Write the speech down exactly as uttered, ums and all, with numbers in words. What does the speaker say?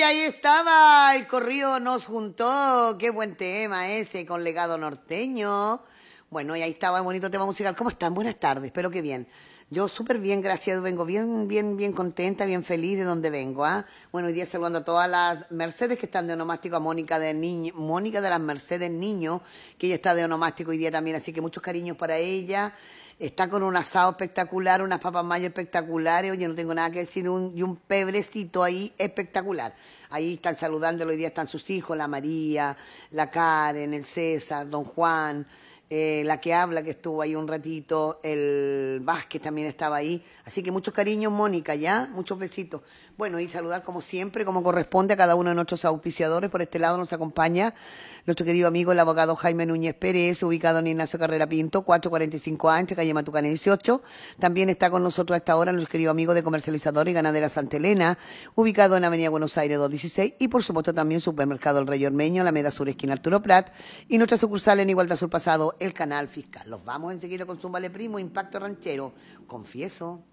ahí estaba, el corrido nos juntó, qué buen tema ese, con legado norteño. Bueno, y ahí estaba el bonito tema musical. ¿Cómo están? Buenas tardes, espero que bien. Yo súper bien, gracias, vengo bien, bien, bien contenta, bien feliz de donde vengo, ¿ah? Bueno, hoy día saludando a todas las Mercedes que están de onomástico, a Mónica de Niño, Mónica de las Mercedes Niño, que ella está de onomástico hoy día también, así que muchos cariños para ella. Está con un asado espectacular, unas papas mayo espectaculares, oye, no tengo nada que decir, un, y un pebrecito ahí espectacular. Ahí están saludándolo, hoy día están sus hijos, la María, la Karen, el César, don Juan, eh, la que habla, que estuvo ahí un ratito, el Vázquez también estaba ahí. Así que muchos cariños, Mónica, ¿ya? Muchos besitos. Bueno, y saludar como siempre, como corresponde a cada uno de nuestros auspiciadores. Por este lado nos acompaña nuestro querido amigo, el abogado Jaime Núñez Pérez, ubicado en Ignacio Carrera Pinto, cuatrocientos cuarenta y cinco A, entre calle Matucana dieciocho. También está con nosotros a esta hora nuestro querido amigo de Comercializador y Ganadera Santa Elena, ubicado en Avenida Buenos Aires doscientos dieciséis. Y por supuesto también Supermercado El Rey Ormeño, Alameda Sur, esquina Arturo Prat. Y nuestra sucursal en Igualdad Sur Pasado, el Canal Fiscal. Los vamos enseguida con Zúmbale Primo, Impacto Ranchero. Confieso.